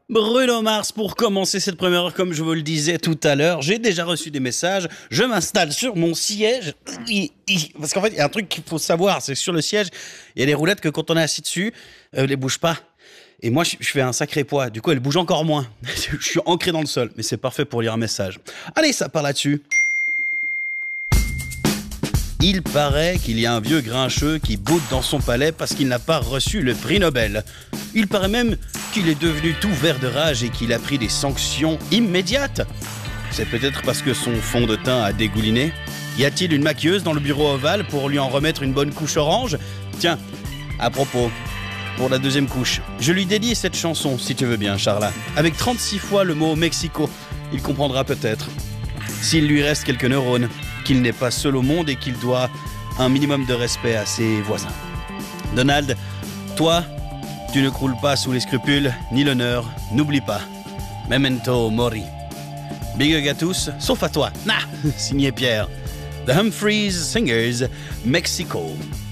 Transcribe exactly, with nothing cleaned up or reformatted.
Bruno Mars pour commencer cette première heure, comme je vous le disais tout à l'heure. J'ai déjà reçu des messages. Je m'installe sur mon siège. Parce qu'en fait, il y a un truc qu'il faut savoir, c'est que sur le siège, il y a des roulettes que quand on est assis dessus, elles ne bougent pas. Et moi, je fais un sacré poids. Du coup, elles bougent encore moins. Je suis ancré dans le sol. Mais c'est parfait pour lire un message. Allez, ça part là-dessus. Il paraît qu'il y a un vieux grincheux qui boude dans son palais parce qu'il n'a pas reçu le prix Nobel. Il paraît même qu'il est devenu tout vert de rage et qu'il a pris des sanctions immédiates. C'est peut-être parce que son fond de teint a dégouliné. Y a-t-il une maquilleuse dans le bureau ovale pour lui en remettre une bonne couche orange ? Tiens, à propos, pour la deuxième couche, je lui dédie cette chanson, si tu veux bien, Charla. Avec trente-six fois le mot Mexico, il comprendra peut-être. S'il lui reste quelques neurones, qu'il n'est pas seul au monde et qu'il doit un minimum de respect à ses voisins. Donald, toi, tu ne croules pas sous les scrupules ni l'honneur, n'oublie pas. Memento mori. Big hug à tous, sauf à toi. Nah, signé Pierre. The Humphreys Singers, Mexico.